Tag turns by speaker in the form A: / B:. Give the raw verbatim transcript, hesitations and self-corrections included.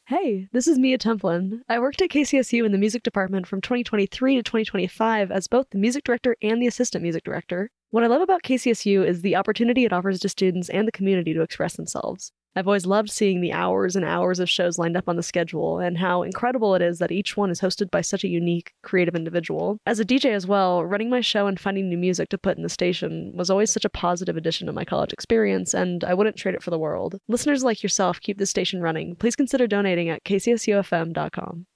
A: Hey, this is Mia Templin. I worked at K C S U in the music department from twenty twenty-three to twenty twenty-five as both the music director and the assistant music director. What I love about K C S U is the opportunity it offers to students and the community to express themselves. I've always loved seeing the hours and hours of shows lined up on the schedule and how incredible it is that each one is hosted by such a unique, creative individual. As a D J as well, running my show and finding new music to put in the station was always such a positive addition to my college experience, and I wouldn't trade it for the world. Listeners like yourself keep this station running. Please consider donating at k c s u f m dot com.